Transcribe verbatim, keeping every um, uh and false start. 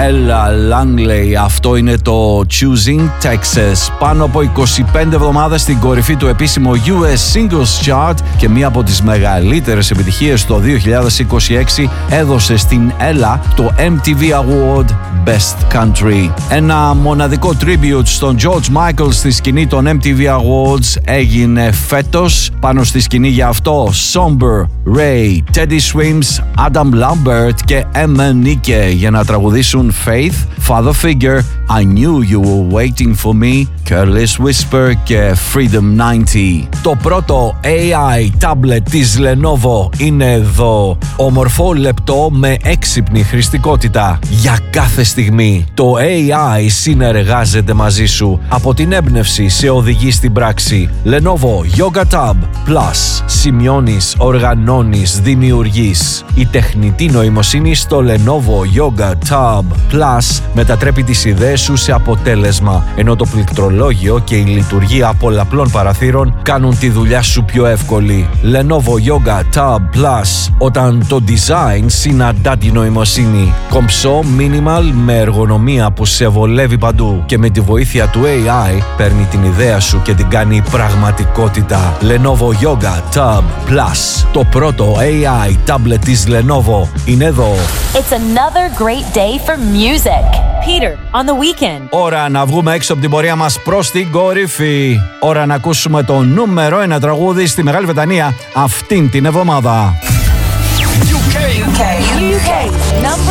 Ella Langley, αυτό είναι το Choosing Texas. Πάνω από είκοσι πέντε εβδομάδες στην κορυφή του επίσημου γιου ες Singles Chart και μία από τις μεγαλύτερες επιτυχίες το δύο χιλιάδες είκοσι έξι έδωσε στην Ella το εμ τι βι Award Best Country. Ένα μοναδικό tribute στον George Michael στη σκηνή των εμ τι βι Awards έγινε φέτος. Πάνω στη σκηνή για αυτό Somber, Ray, Teddy Swims, Adam Lambert και Emanike για να τραγουδήσουν Faith, Father Figure, I Knew You Were Waiting For Me, Careless Whisper και Freedom ενενήντα. Το πρώτο έι άι tablet της Lenovo είναι εδώ. Ομορφό, λεπτό, με έξυπνη χρηστικότητα. Για κάθε στιγμή το έι άι συνεργάζεται μαζί σου. Από την έμπνευση σε οδηγεί στην πράξη. Lenovo Yoga Tab Plus. Σημειώνεις, οργανώνεις, δημιουργείς. Η τεχνητή νοημοσύνη στο Lenovo Yoga Tab Plus μετατρέπει τις ιδέες σου σε αποτέλεσμα, ενώ το πληκτρολόγιο και η λειτουργία πολλαπλών παραθύρων κάνουν τη δουλειά σου πιο εύκολη. Lenovo Yoga Tab Plus, όταν το design συναντά τη νοημοσύνη. Κομψό, minimal, με εργονομία που σε βολεύει παντού και με τη βοήθεια του έι άι παίρνει την ιδέα σου και την κάνει πραγματικότητα. Lenovo Yoga Tab Plus, το πρώτο έι άι tablet της Lenovo είναι εδώ. It's another great day for music. Peter, on the weekend. Ώρα να βγούμε έξω από την πορεία μας προς την κορυφή. Ώρα να ακούσουμε το νούμερο ένα τραγούδι στη Μεγάλη Βρετανία αυτήν την εβδομάδα. U K. U K. U K. Number